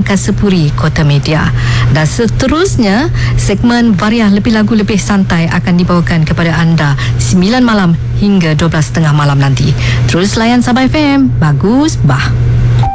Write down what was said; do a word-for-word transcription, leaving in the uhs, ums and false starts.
Angkasa Puri, Kota Media. Dan seterusnya, segmen Variah Lebih Lagu Lebih Santai akan dibawakan kepada anda sembilan malam hingga dua belas tiga puluh malam nanti. Terus layan Sabah F M. Bagus, bah.